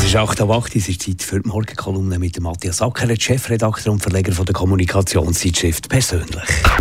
ist 8:08 Uhr, es ist Zeit für die Morgenkolumne mit Matthias Ackeret, Chefredakteur und Verleger von der Kommunikationszeitschrift «Persönlich».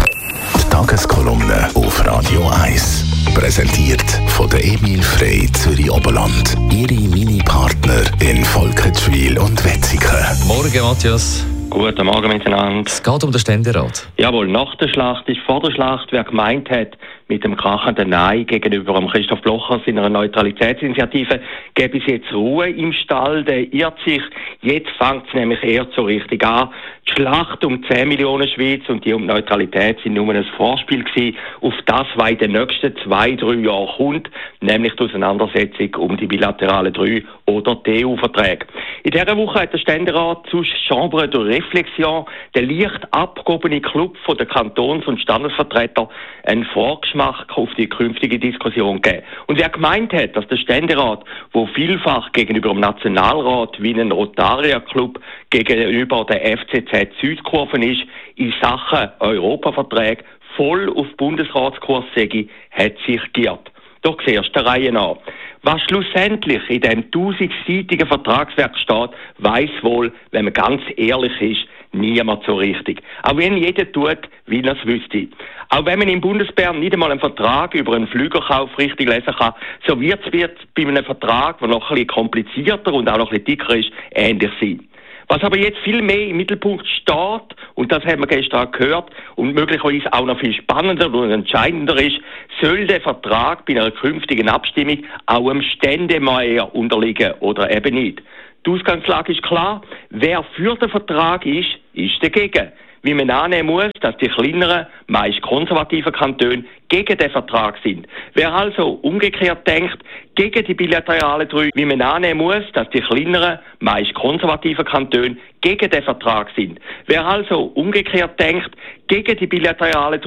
Die Tageskolumne auf Radio 1. Präsentiert von der Emil Frey Zürich Oberland. Ihre Mini-Partner in Volketschwil und Wetzikon. Morgen, Matthias. Guten Morgen miteinander. Es geht um den Ständerat. Jawohl, nach der Schlacht ist vor der Schlacht, wer gemeint hat, mit dem krachenden Nein gegenüber Christoph Blocher seiner Neutralitätsinitiative gäbe es jetzt Ruhe im Stall, der irrt sich. Jetzt fängt es nämlich eher so richtig an. Die Schlacht um 10 Millionen Schweiz und die um Neutralität sind nur ein Vorspiel gewesen auf das, was in den nächsten 2-3 Jahren kommt, nämlich die Auseinandersetzung um die bilateralen 3 oder die EU-Verträge. In dieser Woche hat der Ständerat zu Chambre de Réflexion, der leicht abgehobene Club von der Kantons- und Standesvertreter, einen Vorgeschmack auf die künftige Diskussion gegeben. Und wer gemeint hat, dass der Ständerat, wo vielfach gegenüber dem Nationalrat wie ein Rotarier-Club gegenüber der FCZ Südkurven ist, in Sachen Europaverträge voll auf Bundesratskurs sei, hat sich geirrt. Doch zuerst der Reihe nach. Was schlussendlich in dem 1000-seitigen Vertragswerk steht, weiss wohl, wenn man ganz ehrlich ist, niemand so richtig. Auch wenn jeder tut, wie er es wüsste. Auch wenn man im Bundesbern nicht einmal einen Vertrag über einen Flügerkauf richtig lesen kann, so wird es bei einem Vertrag, der noch ein bisschen komplizierter und auch noch ein bisschen dicker ist, ähnlich sein. Was aber jetzt viel mehr im Mittelpunkt steht, und das haben wir gestern gehört, und möglicherweise auch noch viel spannender und entscheidender ist, soll der Vertrag bei einer künftigen Abstimmung auch einem Ständemeier unterliegen oder eben nicht. Die Ausgangslage ist klar, wer für den Vertrag ist dagegen. Wie man annehmen muss, dass die kleineren, meist konservativen Kantone gegen den Vertrag sind. Wer also umgekehrt denkt, gegen die bilateralen 3, wie man annehmen muss, dass die kleineren, meist konservativen Kantone gegen den Vertrag sind. Wer also umgekehrt denkt, gegen die bilateralen 3,